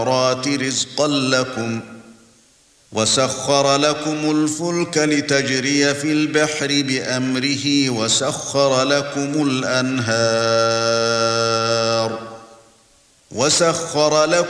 رِزْقًا لَكُمْ وَسَخَّرَ لَكُمُ الْفُلْكَ لِتَجْرِيَ فِي الْبَحْرِ بِأَمْرِهِ وَسَخَّرَ لَكُمُ الْأَنْهَارَ